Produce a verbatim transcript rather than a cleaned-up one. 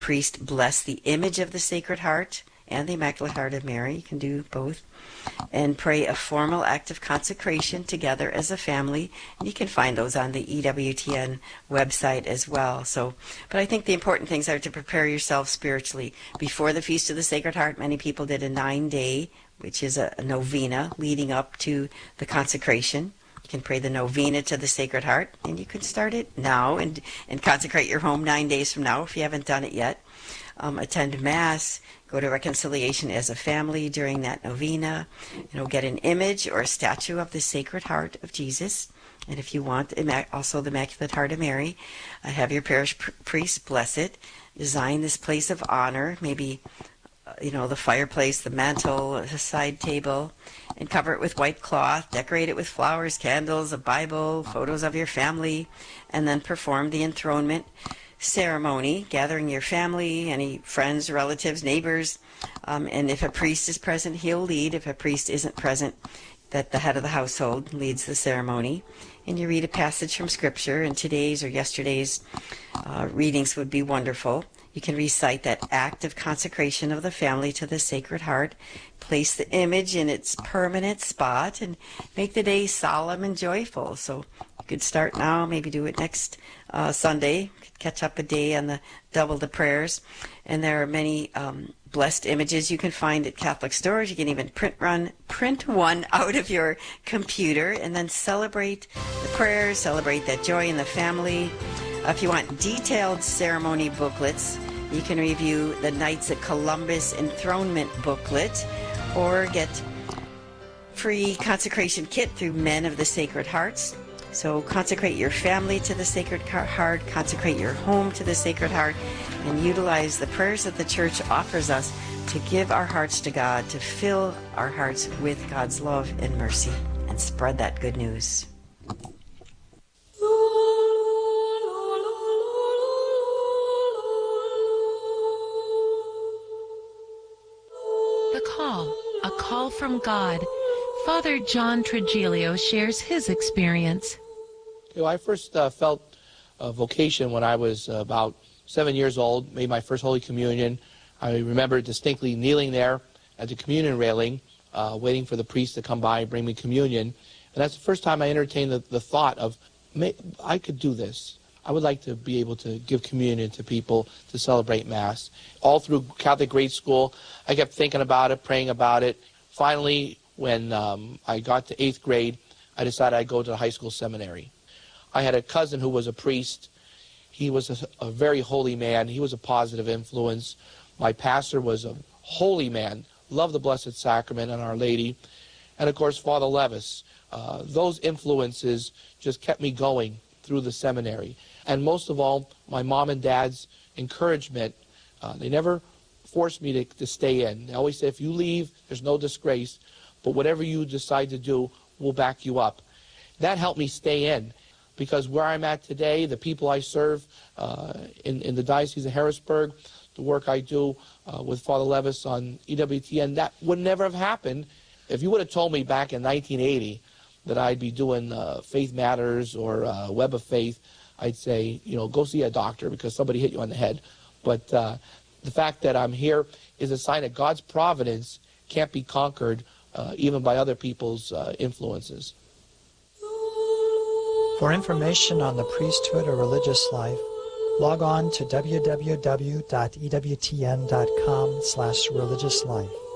priest bless the image of the Sacred Heart and the Immaculate Heart of Mary. You can do both. And pray a formal act of consecration together as a family. And you can find those on the E W T N website as well. So, but I think the important things are to prepare yourself spiritually. Before the Feast of the Sacred Heart, many people did a nine-day, which is a, a novena leading up to the consecration. You can pray the novena to the Sacred Heart, and you can start it now and, and consecrate your home nine days from now if you haven't done it yet. Um, attend Mass, go to reconciliation as a family during that novena. You know, get an image or a statue of the Sacred Heart of Jesus. And if you want, also the Immaculate Heart of Mary, uh, have your parish pr- priest bless it. Design this place of honor, maybe, uh, you know, the fireplace, the mantle, the side table, and cover it with white cloth. Decorate it with flowers, candles, a Bible, photos of your family, and then perform the enthronement ceremony, gathering your family, any friends, relatives, neighbors, um, and if a priest is present, he'll lead. If a priest isn't present, that the head of the household leads the ceremony. And you read a passage from Scripture, and today's or yesterday's uh, readings would be wonderful. You can recite that act of consecration of the family to the Sacred Heart, place the image in its permanent spot, and make the day solemn and joyful. So you could start now, maybe do it next uh, Sunday, catch up a day on the double the prayers. And there are many um, blessed images you can find at Catholic stores. You can even print run print one out of your computer and then celebrate the prayers, celebrate that joy in the family. Uh, if you want detailed ceremony booklets, you can review the Knights at Columbus Enthronement booklet or get free consecration kit through Men of the Sacred Hearts. So consecrate your family to the Sacred Heart, consecrate your home to the Sacred Heart, and utilize the prayers that the Church offers us to give our hearts to God, to fill our hearts with God's love and mercy, and spread that good news. The Call, a call from God. Father John Trigilio shares his experience. You know, I first uh, felt a vocation when I was uh, about seven years old, made my first Holy Communion. I remember distinctly kneeling there at the communion railing, uh, waiting for the priest to come by and bring me communion. And that's the first time I entertained the, the thought of, may, I could do this. I would like to be able to give communion to people to celebrate Mass. All through Catholic grade school, I kept thinking about it, praying about it. Finally, when um, I got to eighth grade, I decided I'd go to the high school seminary. I had a cousin who was a priest. He was a, a very holy man. He was a positive influence. My pastor was a holy man, loved the Blessed Sacrament and Our Lady. And of course, Father Levis. Uh, those influences just kept me going through the seminary. And most of all, my mom and dad's encouragement. Uh, they never forced me to, to stay in. They always said, if you leave, there's no disgrace. But whatever you decide to do, we'll back you up. That helped me stay in, because where I'm at today, the people I serve uh, in, in the Diocese of Harrisburg, the work I do uh, with Father Levis on E W T N, that would never have happened if you would have told me back in nineteen eighty that I'd be doing uh, Faith Matters or uh, Web of Faith. I'd say, you know, go see a doctor because somebody hit you on the head. But uh, the fact that I'm here is a sign that God's providence can't be conquered Uh, even by other people's uh, influences. For information on the priesthood or religious life, log on to w w w dot e w t n dot com slash religious life.